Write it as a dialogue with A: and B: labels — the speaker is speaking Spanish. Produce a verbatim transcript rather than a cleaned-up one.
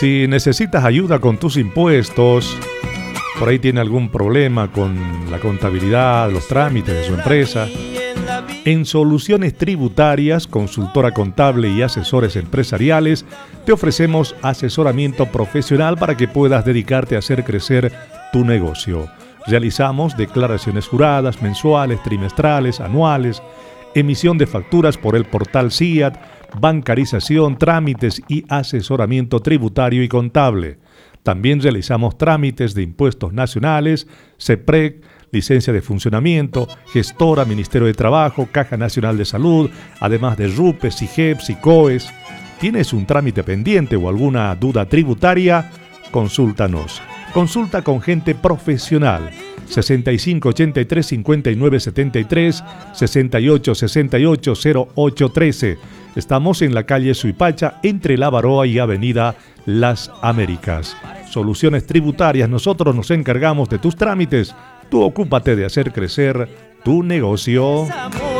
A: Si necesitas ayuda con tus impuestos, por ahí tiene algún problema con la contabilidad, los trámites de su empresa, en Soluciones Tributarias, consultora contable y asesores empresariales, te ofrecemos asesoramiento profesional para que puedas dedicarte a hacer crecer tu negocio. Realizamos declaraciones juradas, mensuales, trimestrales, anuales, emisión de facturas por el portal S I A T, bancarización, trámites y asesoramiento tributario y contable. También realizamos trámites de impuestos nacionales, CEPREC, licencia de funcionamiento, gestora, Ministerio de Trabajo, Caja Nacional de Salud, además de RUPES, IGEPS y COES. ¿Tienes un trámite pendiente o alguna duda tributaria? Consúltanos. Consulta con gente profesional. sesenta y cinco ochenta y tres cincuenta y nueve setenta y tres, sesenta y ocho sesenta y ocho cero ocho trece. Estamos en la calle Suipacha, entre La Baroa y Avenida Las Américas. Soluciones Tributarias, nosotros nos encargamos de tus trámites. Tú ocúpate de hacer crecer tu negocio.